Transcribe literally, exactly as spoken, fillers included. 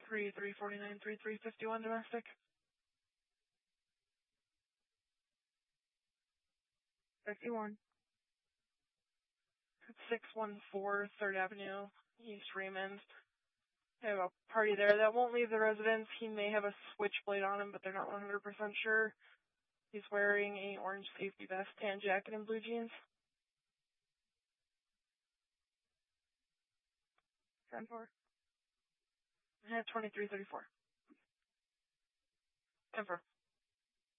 three three forty-nine, three three fifty-one domestic. fifty-one. six one four third Avenue, East Raymond. I have a party there that won't leave the residence. He may have a switchblade on him, but they're not one hundred percent sure. He's wearing a orange safety vest, tan jacket, and blue jeans. ten four. I have twenty-three thirty-four. ten four.